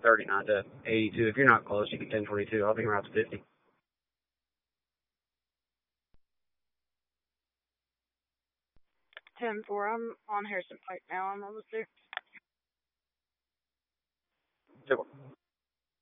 39 to 82. If you're not close, you can 1022. I'll be around 50. 10-4. I'm on Harrison Pike now. I'm almost there.